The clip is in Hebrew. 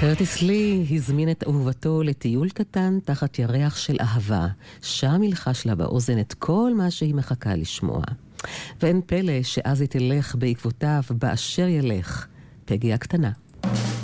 קרטיס לי הזמין את אהובתו לטיול קטן תחת ירח של אהבה. שם ילחש לה באוזן את כל מה שהיא מחכה לשמוע. ואין פלא שאז היא תלך בעקבותיו באשר ילך. פגי הקטנה.